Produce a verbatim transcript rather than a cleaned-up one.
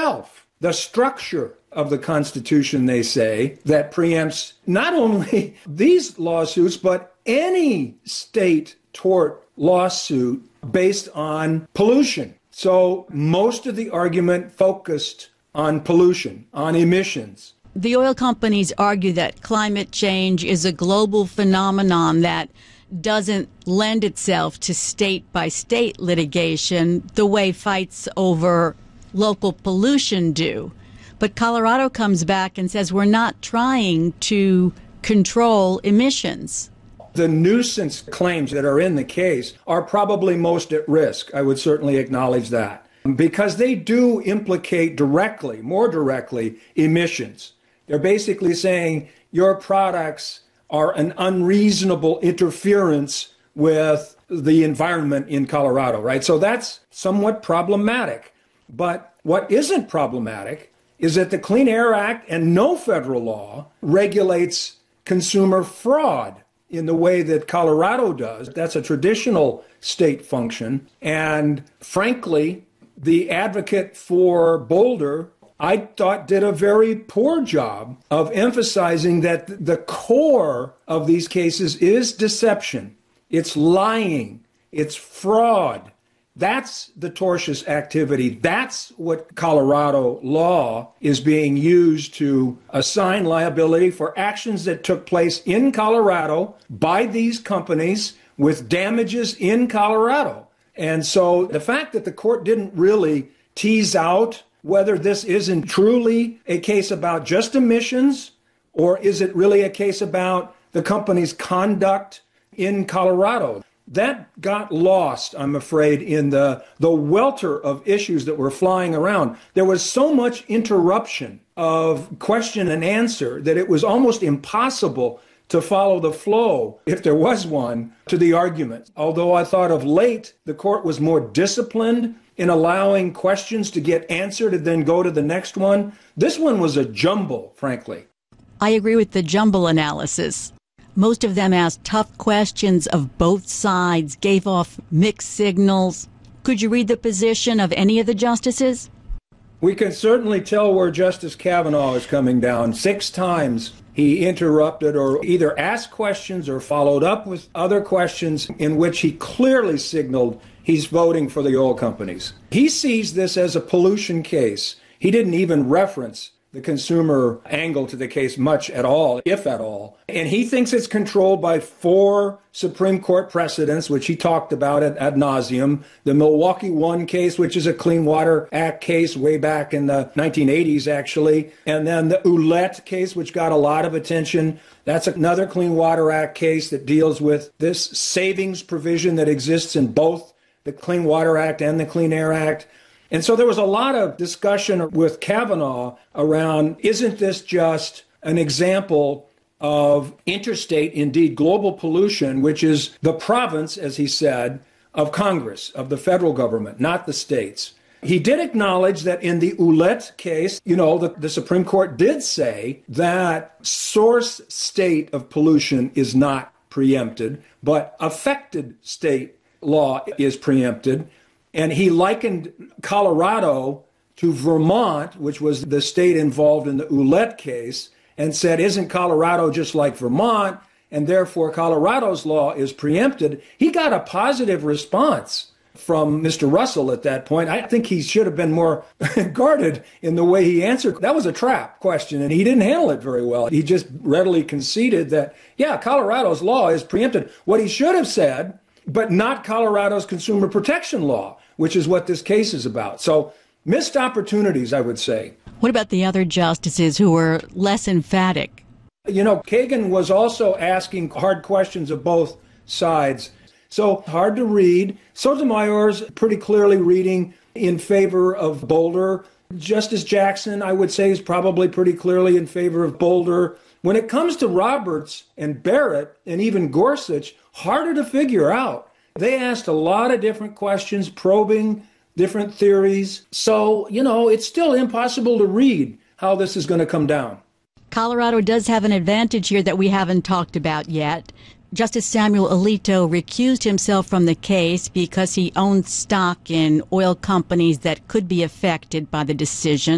itself, the structure of the Constitution, they say, that preempts not only these lawsuits, but any state tort lawsuit based on pollution. So most of the argument focused on pollution, on emissions. The oil companies argue that climate change is a global phenomenon that doesn't lend itself to state-by-state litigation the way fights over local pollution do. But Colorado comes back and says we're not trying to control emissions. The nuisance claims that are in the case are probably most at risk. I would certainly acknowledge that, because they do implicate directly, more directly, emissions. They're basically saying your products are an unreasonable interference with the environment in Colorado, right? So that's somewhat problematic. But what isn't problematic is that the Clean Air Act and no federal law regulates consumer fraud in the way that Colorado does. That's a traditional state function. And frankly, the advocate for Boulder, I thought, did a very poor job of emphasizing that the core of these cases is deception. It's lying. It's fraud. That's the tortious activity. That's what Colorado law is being used to assign liability for actions that took place in Colorado by these companies with damages in Colorado. And so the fact that the court didn't really tease out whether this isn't truly a case about just emissions, or is it really a case about the company's conduct in Colorado, that got lost, I'm afraid, in the, the welter of issues that were flying around. There was so much interruption of question and answer that it was almost impossible to follow the flow, if there was one, to the argument. Although I thought of late, the court was more disciplined in allowing questions to get answered and then go to the next one. This one was a jumble, frankly. I agree with the jumble analysis. Most of them asked tough questions of both sides, gave off mixed signals. Could you read the position of any of the justices? We can certainly tell where Justice Kavanaugh is coming down. Six times he interrupted or either asked questions or followed up with other questions in which he clearly signaled he's voting for the oil companies. He sees this as a pollution case. He didn't even reference the consumer angle to the case much at all, if at all. And he thinks it's controlled by four Supreme Court precedents, which he talked about ad, ad nauseum. The Milwaukee One case, which is a Clean Water Act case way back in the nineteen eighties, actually. And then the Ouellette case, which got a lot of attention. That's another Clean Water Act case that deals with this savings provision that exists in both the Clean Water Act and the Clean Air Act. And so there was a lot of discussion with Kavanaugh around, isn't this just an example of interstate, indeed global pollution, which is the province, as he said, of Congress, of the federal government, not the states. He did acknowledge that in the Ouellette case, you know, the, the Supreme Court did say that source state of pollution is not preempted, but affected state law is preempted. And he likened Colorado to Vermont, which was the state involved in the Ouellette case, and said, isn't Colorado just like Vermont? And therefore, Colorado's law is preempted. He got a positive response from Mister Russell at that point. I think he should have been more guarded in the way he answered. That was a trap question, and he didn't handle it very well. He just readily conceded that, yeah, Colorado's law is preempted. What he should have said, but not Colorado's consumer protection law, which is what this case is about. So missed opportunities, I would say. What about the other justices who were less emphatic? You know, Kagan was also asking hard questions of both sides. So hard to read. Sotomayor's pretty clearly reading in favor of Boulder. Justice Jackson, I would say, is probably pretty clearly in favor of Boulder. When it comes to Roberts and Barrett and even Gorsuch, harder to figure out. They asked a lot of different questions, probing different theories. So, you know, it's still impossible to read how this is going to come down. Colorado does have an advantage here that we haven't talked about yet. Justice Samuel Alito recused himself from the case because he owns stock in oil companies that could be affected by the decision.